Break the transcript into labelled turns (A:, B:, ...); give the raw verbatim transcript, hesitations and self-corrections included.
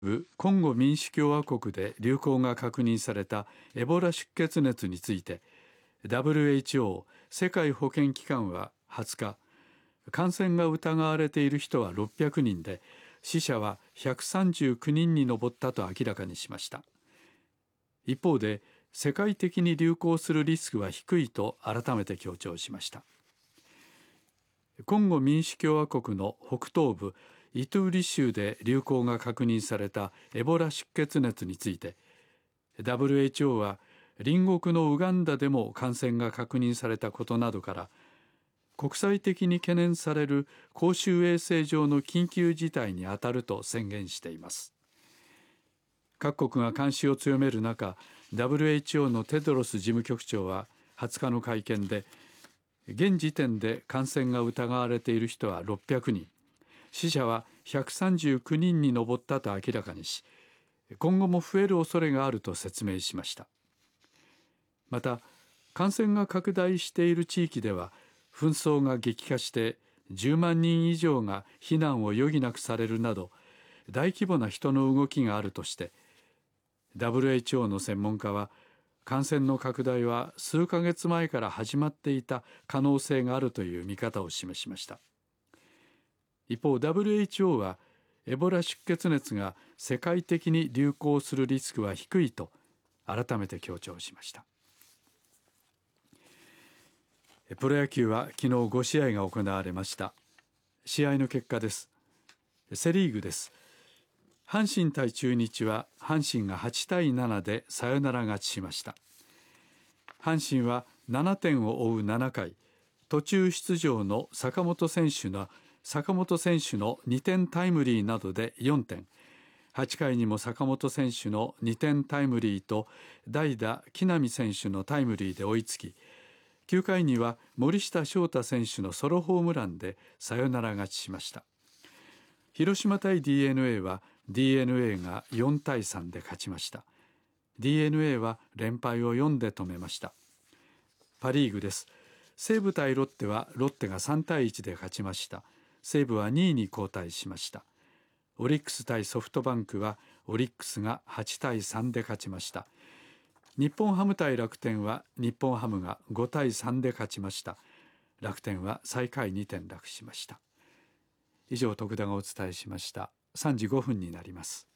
A: コンゴ民主共和国で流行が確認されたエボラ出血熱について ダブリューエイチオー 世界保健機関ははつか、感染が疑われている人はろっぴゃくにんで死者はひゃくさんじゅうきゅうにんに上ったと明らかにしました。一方で世界的に流行するリスクは低いと改めて強調しました。コンゴ民主共和国の北東部イトゥーリ州で流行が確認されたエボラ出血熱について ダブリューエイチオー は隣国のウガンダでも感染が確認されたことなどから国際的に懸念される公衆衛生上の緊急事態に当たると宣言しています。各国が監視を強める中、 ダブリューエイチオー のテドロス事務局長ははつかの会見で、現時点で感染が疑われている人はろっぴゃくにん、死者はひゃくさんじゅうきゅうにんに上ったと明らかにし、今後も増える恐れがあると説明しました。また、感染が拡大している地域では紛争が激化してじゅうまんにん以上が避難を余儀なくされるなど大規模な人の動きがあるとして、 ダブリューエイチオー の専門家は感染の拡大は数ヶ月前から始まっていた可能性があるという見方を示しました。一方 ダブリューエイチオー はエボラ出血熱が世界的に流行するリスクは低いと改めて強調しました。プロ野球は昨日ご試合が行われました。試合の結果です。セリーグです。阪神対中日は阪神がはちたいななでサヨナラ勝ちしました。阪神はななてんを追うななかい、途中出場の坂本選手の坂本選手のにてんタイムリーなどでよんてん、はちかいにも坂本選手のにてんタイムリーと代打木浪選手のタイムリーで追いつき、きゅうかいには森下翔太選手のソロホームランでサヨナラ勝ちしました。広島対 ディーエヌエー は ディーエヌエー がよんたいさんで勝ちました。 ディーエヌエー は連敗をよんで止めました。パリーグです。西武対ロッテはロッテがさんたいいちで勝ちました。西武はにいに後退しました。オリックス対ソフトバンクはオリックスがはちたいさんで勝ちました。日本ハム対楽天は日本ハムがごたいさんで勝ちました。楽天は最下位に転落しました。以上、徳田がお伝えしました。さんじごふんになります。